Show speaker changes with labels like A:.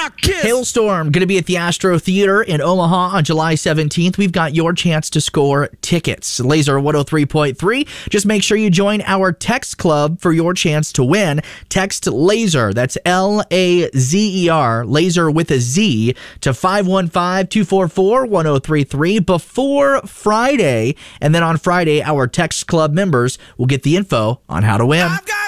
A: Rock Kiss.
B: Hailstorm going to be at the Astro Theater in Omaha on July 17th. We've got your chance to score tickets. Laser 103.3. Just make sure you join our text club for your chance to win. Text LASER, that's LAZER, laser with a Z, to 515-244-1033 before Friday. And then on Friday, our text club members will get the info on how to win.
A: I've got